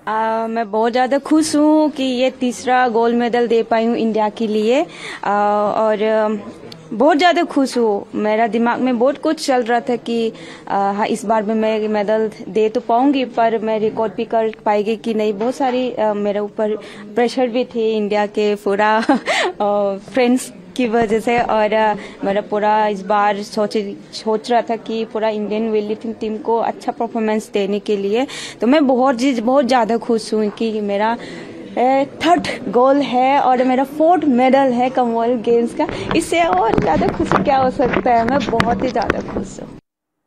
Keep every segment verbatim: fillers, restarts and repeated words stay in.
आ, मैं बहुत ज़्यादा खुश हूँ कि ये तीसरा गोल्ड मेडल दे पाई हूँ इंडिया के लिए आ, और बहुत ज़्यादा खुश हूँ। मेरा दिमाग में बहुत कुछ चल रहा था कि हाँ इस बार भी मैं मेडल दे तो पाऊंगी, पर मैं रिकॉर्ड भी कर पाएगी कि नहीं। बहुत सारी आ, मेरे ऊपर प्रेशर भी थी इंडिया के पूरा फ्रेंड्स की वजह से, और मेरा पूरा इस बार सोच सोच रहा था कि पूरा इंडियन वेट लिफ्टिंग टीम को अच्छा परफॉर्मेंस देने के लिए। तो मैं बहुत बहुत ज़्यादा खुश हूँ कि मेरा थर्ड गोल है और मेरा फोर्थ मेडल है कॉमनवेल्थ गेम्स का। इससे और ज़्यादा खुशी क्या हो सकता है। मैं बहुत ही ज़्यादा खुश हूँ।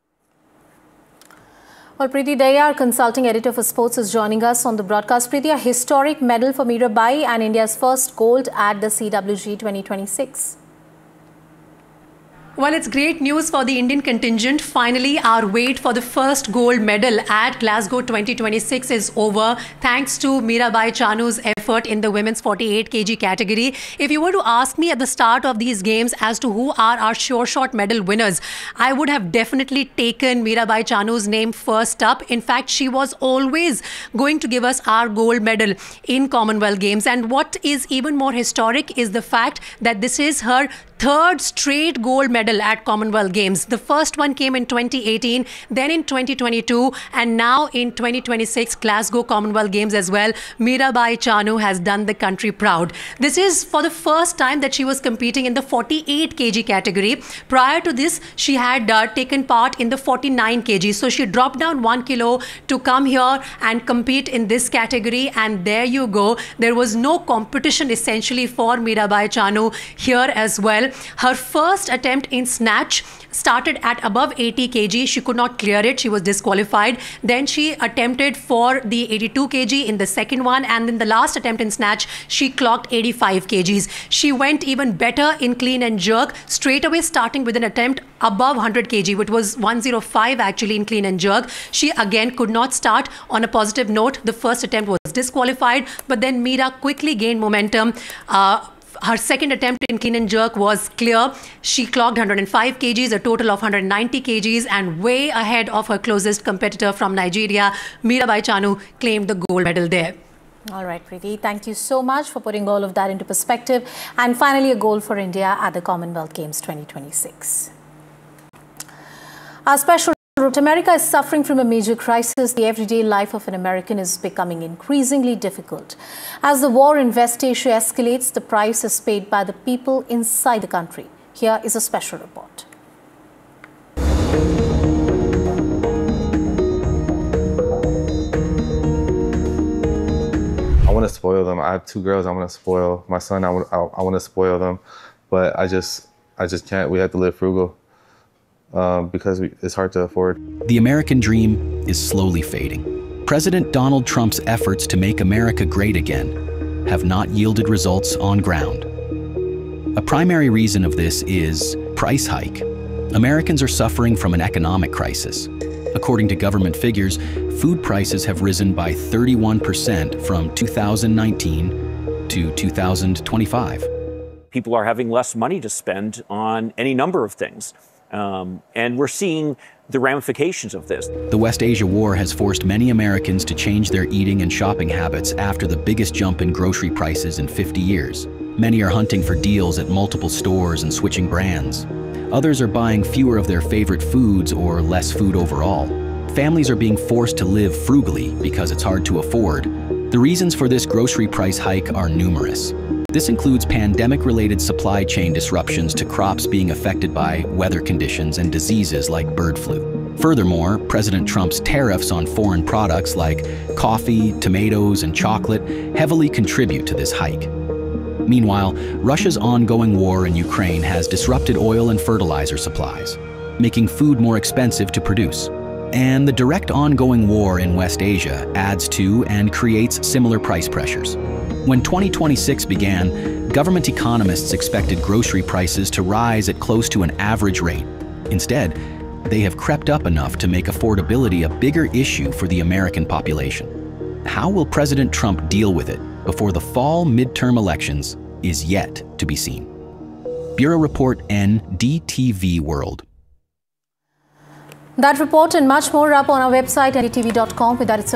Well, Preeti Dayar, consulting editor for sports, is joining us on the broadcast. Preeti, a historic medal for Mirabai and India's first gold at the C W G twenty twenty-six. Well, it's great news for the Indian contingent. Finally, our wait for the first gold medal at Glasgow twenty twenty-six is over, thanks to Mirabai Chanu's effort in the women's forty-eight kilogram category. If you were to ask me at the start of these games as to who are our sure shot medal winners, I would have definitely taken Mirabai Chanu's name first up. In fact, she was always going to give us our gold medal in Commonwealth Games. And what is even more historic is the fact that this is her third straight gold medal at Commonwealth Games. The first one came in twenty eighteen, then in twenty twenty-two, and now in twenty twenty-six Glasgow Commonwealth Games as well. Mirabai Chanu has done the country proud. This is for the first time that she was competing in the forty-eight kilogram category. Prior to this, she had uh, taken part in the forty-nine kilogram. So she dropped down one kilo to come here and compete in this category. And there you go. There was no competition essentially for Mirabai Chanu here as well. Her first attempt in snatch started at above eighty kilograms. She could not clear it. She was disqualified. Then she attempted for the eighty-two kilograms in the second one. And in the last attempt in snatch, she clocked eighty-five kilograms. She went even better in clean and jerk, straight away starting with an attempt above one hundred kilograms, which was one oh five actually in clean and jerk. She again could not start on a positive note. The first attempt was disqualified, but then Meera quickly gained momentum. Uh, Her second attempt in clean and jerk was clear. She clocked one hundred five kilograms, a total of one hundred ninety kilograms, and way ahead of her closest competitor from Nigeria. Mirabai Chanu claimed the gold medal there. All right, Preeti, thank you so much for putting all of that into perspective. And finally, a gold for India at the Commonwealth Games twenty twenty-six. Our special America is suffering from a major crisis. The everyday life of an American is becoming increasingly difficult. As the war in West Asia escalates, the price is paid by the people inside the country. Here is a special report. I want to spoil them. I have two girls I want to spoil. My son, I want, I, I want to spoil them. But I just, I just can't. We have to live frugal. Uh, because we, it's hard to afford. The American dream is slowly fading. President Donald Trump's efforts to make America great again have not yielded results on ground. A primary reason of this is price hike. Americans are suffering from an economic crisis. According to government figures, food prices have risen by thirty-one percent from two thousand nineteen to two thousand twenty-five. People are having less money to spend on any number of things. Um, and we're seeing the ramifications of this. The West Asia war has forced many Americans to change their eating and shopping habits after the biggest jump in grocery prices in fifty years. Many are hunting for deals at multiple stores and switching brands. Others are buying fewer of their favorite foods or less food overall. Families are being forced to live frugally because it's hard to afford. The reasons for this grocery price hike are numerous. This includes pandemic-related supply chain disruptions to crops being affected by weather conditions and diseases like bird flu. Furthermore, President Trump's tariffs on foreign products like coffee, tomatoes, and chocolate heavily contribute to this hike. Meanwhile, Russia's ongoing war in Ukraine has disrupted oil and fertilizer supplies, making food more expensive to produce. And the direct ongoing war in West Asia adds to and creates similar price pressures. When twenty twenty-six began, government economists expected grocery prices to rise at close to an average rate. Instead, they have crept up enough to make affordability a bigger issue for the American population. How will President Trump deal with it before the fall midterm elections is yet to be seen. Bureau Report N D T V World. That report and much more up on our website, N D T V dot com. With that, it's